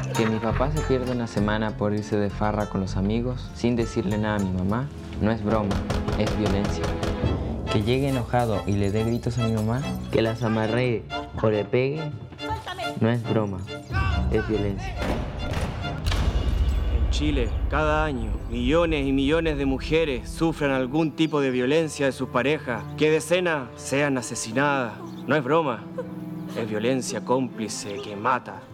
Que mi papá se pierda una semana por irse de farra con los amigos sin decirle nada a mi mamá no es broma, es violencia. Que llegue enojado y le dé gritos a mi mamá, que las amarree o le pegue, no es broma, es violencia. En Chile, cada año, millones y millones de mujeres sufren algún tipo de violencia de sus parejas, que decenas sean asesinadas. No es broma, es violencia cómplice que mata.